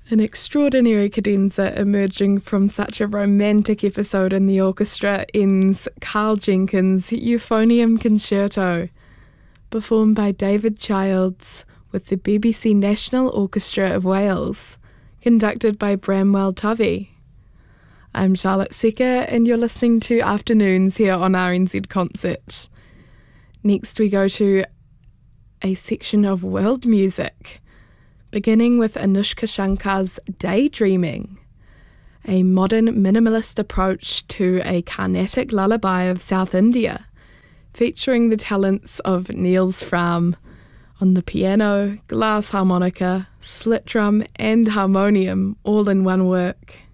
An extraordinary cadenza emerging from such a romantic episode in the orchestra ends Carl Jenkins' Euphonium Concerto, performed by David Childs with the BBC National Orchestra of Wales, conducted by Bramwell Tovey. I'm Charlotte Secker and you're listening to Afternoons here on RNZ Concert. Next we go to a section of world music, beginning with Anushka Shankar's Daydreaming, a modern minimalist approach to a Carnatic lullaby of South India, featuring the talents of Niels Frahm on the piano, glass harmonica, slit drum and harmonium all in one work.